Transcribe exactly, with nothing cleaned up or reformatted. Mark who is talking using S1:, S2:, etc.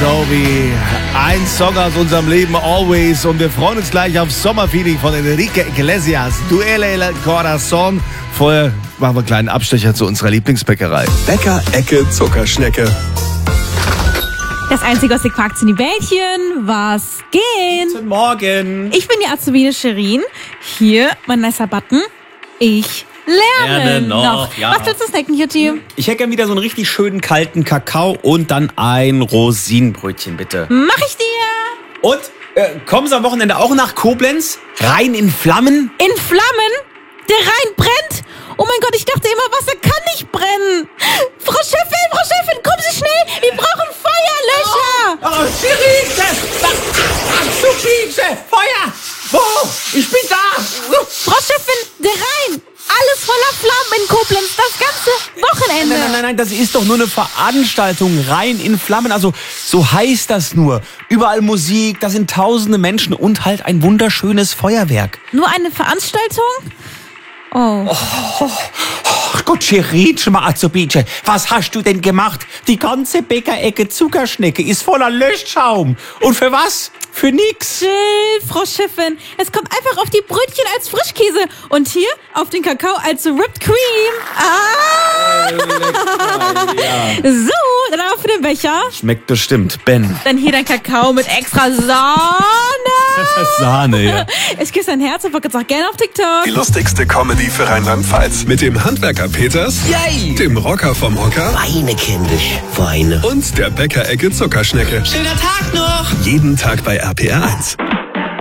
S1: Jovi. Ein Song aus unserem Leben, Always. Und wir freuen uns gleich auf Sommerfeeling von Enrique Iglesias. Duele el Corazón. Vorher machen wir einen kleinen Abstecher zu unserer Lieblingsbäckerei.
S2: Bäcker Ecke Zuckerschnecke.
S3: Das Einzige, was ihr quakt, sind die Bällchen. Was geht?
S4: Guten Morgen.
S3: Ich bin die Azubine Shirin. Hier mein nicer Button. Ich lerne
S4: Lerne noch,
S3: noch.
S4: ja.
S3: Was willst du snacken, Jutti?
S4: Ich hätte gerne wieder so einen richtig schönen kalten Kakao und dann ein Rosinenbrötchen, bitte.
S3: Mach ich dir.
S4: Und äh, kommen Sie am Wochenende auch nach Koblenz? Rein in Flammen?
S3: In Flammen? Der Rhein brennt? Oh mein Gott, ich dachte immer, Wasser kann nicht brennen. Frau Chefin, Frau Chefin, kommen Sie schnell. Wir brauchen Feuerlöscher.
S4: Oh, Shirin! Azubine! Feuer! Wo? Ich bin da!
S3: Frau Chefin, der Rhein. Alles voller Flammen in Koblenz, das ganze Wochenende.
S4: Nein, nein, nein, nein, das ist doch nur eine Veranstaltung. Rein in Flammen, also so heißt das nur. Überall Musik, da sind tausende Menschen und halt ein wunderschönes Feuerwerk.
S3: Nur eine Veranstaltung? Oh.
S4: Ach Gott, Shirin, schon mal Azubine, was hast du denn gemacht? Die ganze Bäckerecke Zuckerschnecke ist voller Löschschaum. Und für was? Für nix.
S3: Chill, Frau Chefin. Es kommt einfach auf die Brötchen als Frischkäse und hier auf den Kakao als Whipped Cream. Ah! So, dann auf den Becher.
S4: Schmeckt bestimmt, Ben.
S3: Dann hier dein Kakao mit extra Sahne.
S4: Sahne, ja.
S3: Ich küsse dein Herz und folge jetzt auch gerne auf TikTok.
S2: Die lustigste Comedy für Rheinland-Pfalz. Mit dem Handwerker Peters,
S5: Yay!
S2: dem Rocker vom Hocker
S5: Weine, kindisch, Weine.
S2: und der Bäcker Ecke Zuckerschnecke.
S5: Schöner Tag noch!
S2: Jeden Tag bei R P R eins.